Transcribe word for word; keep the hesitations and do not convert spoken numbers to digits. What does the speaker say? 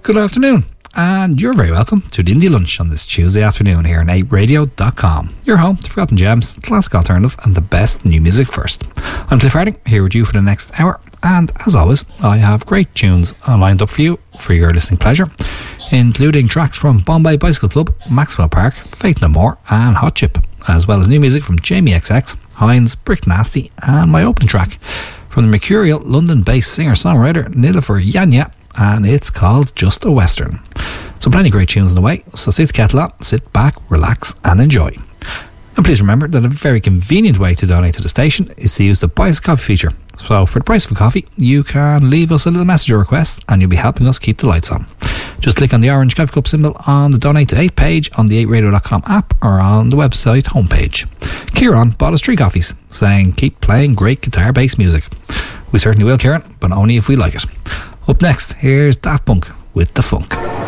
Good afternoon, and you're very welcome to the Indie Lunch on this Tuesday afternoon here on eight radio dot com. Your home to Forgotten Gems, classic alternative, and the best new music first. I'm Cliff Harding, here with you for the next hour, and as always, I have great tunes lined up for you for your listening pleasure, including tracks from Bombay Bicycle Club, Maxwell Park, Faith No More, and Hot Chip, as well as new music from Jamie X X, Hines, Brick Nasty, and my opening track from the mercurial London-based singer-songwriter Nilufer Yanya, and it's called Just a Western. So plenty of great tunes in the way, so stick the kettle on, sit back, relax and enjoy. And please remember that a very convenient way to donate to the station is to use the Buy Us a Coffee feature. So for the price of a coffee, you can leave us a little message or request and you'll be helping us keep the lights on. Just click on the orange coffee cup symbol on the Donate to eight page on the eight radio dot com app or on the website homepage. Kieran bought us three coffees, saying keep playing great guitar-based music. We certainly will, Kieran, but only if we like it. Up next, here's Daft Punk with The Funk.